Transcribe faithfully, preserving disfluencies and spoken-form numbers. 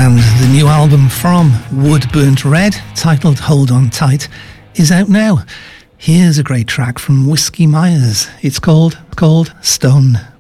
And the new album from Wood Burnt Red, titled Hold On Tight, is out now. Here's a great track from Whiskey Myers. It's called, called Stone.